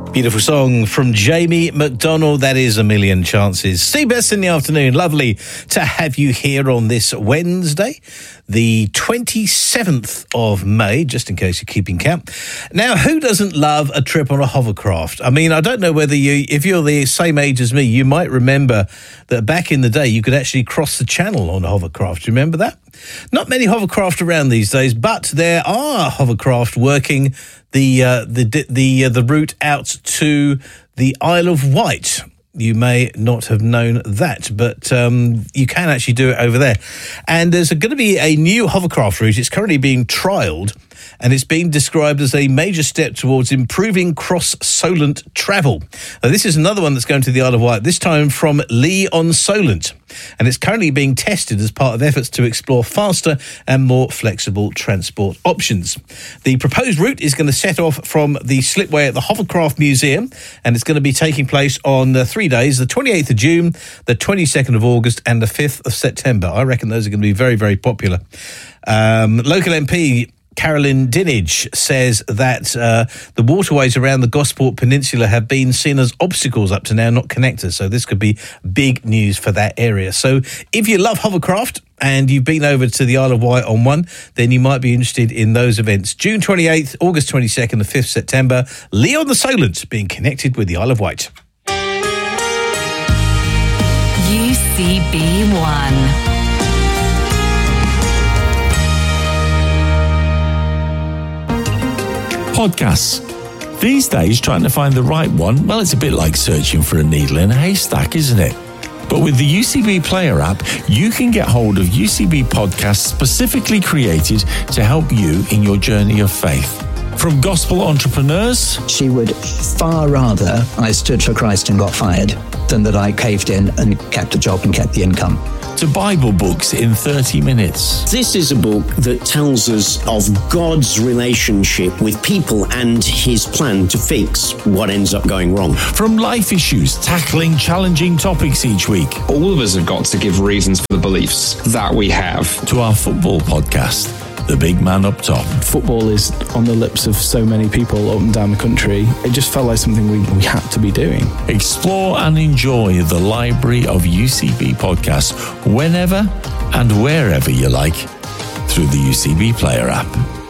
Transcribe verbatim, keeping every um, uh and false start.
Beautiful song from Jamie McDonald. That is A Million Chances. Steve Best in the afternoon. Lovely to have you here on this Wednesday, the twenty-seventh of May, just in case you're keeping count. Now, who doesn't love a trip on a hovercraft? I mean, I don't know whether you, if you're the same age as me, you might remember that back in the day, you could actually cross the channel on a hovercraft. Do you remember that? Not many hovercraft around these days, but there are hovercraft working the uh, the the uh, the route out to the Isle of Wight. You may not have known that, but um, you can actually do it over there. And there's going to be a new hovercraft route. It's currently being trialled, and it's being described as a major step towards improving cross-Solent travel. Now, this is another one that's going to the Isle of Wight, this time from Lee on Solent. And it's currently being tested as part of efforts to explore faster and more flexible transport options. The proposed route is going to set off from the slipway at the Hovercraft Museum, and it's going to be taking place on uh, three days, the twenty-eighth of June, the twenty-second of August, and the fifth of September. I reckon those are going to be very, very popular. Um, local M P Carolyn Dinage says that uh, the waterways around the Gosport Peninsula have been seen as obstacles up to now, not connectors. So this could be big news for that area. So if you love hovercraft and you've been over to the Isle of Wight on one, then you might be interested in those events. June twenty-eighth, August twenty-second, the fifth of September. Lee on the Solent, being connected with the Isle of Wight. U C B one. Podcasts. These days, trying to find the right one, well, it's a bit like searching for a needle in a haystack, isn't it? But with the U C B Player app, you can get hold of U C B podcasts specifically created to help you in your journey of faith. From gospel entrepreneurs... She would far rather I stood for Christ and got fired than that I caved in and kept a job and kept the income. To Bible books in thirty minutes. This is a book that tells us of God's relationship with people and his plan to fix what ends up going wrong. From life issues, tackling challenging topics each week. All of us have got to give reasons for the beliefs that we have. To our football podcast, The Big Man Up Top. Football is on the lips of so many people up and down the country. It just felt like something we, we had to be doing. Explore and enjoy the library of U C B podcasts whenever and wherever you like through the U C B Player app.